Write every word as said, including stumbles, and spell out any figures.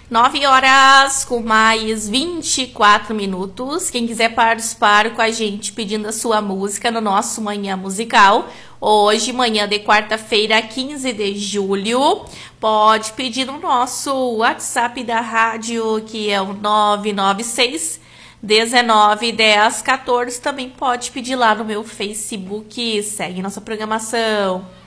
nove horas com mais vinte e quatro minutos. Quem quiser participar com a gente pedindo a sua música no nosso Manhã Musical, hoje, manhã de quarta-feira, quinze de julho, pode pedir no nosso WhatsApp da rádio, que é o nove nove seis, dezenove, dez, quatorze. Também pode pedir lá no meu Facebook. Segue nossa programação.